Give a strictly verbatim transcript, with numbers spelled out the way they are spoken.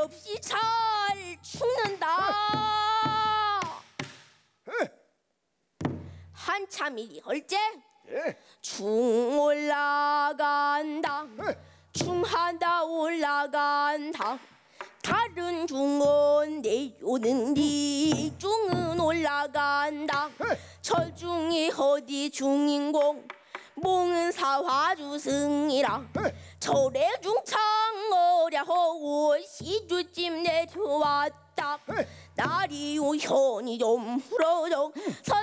없이 잘 죽는다. 한참이 헐째 중 올라간다. 중하다 올라간다. 다른 중은 내려오는디 중은 올라간다. 철중이 어디 중인공 몽은 사화주승이라. 철의 중창 어랴허 시주쯤 내려왔다. 날이 우현이 좀 풀어져 설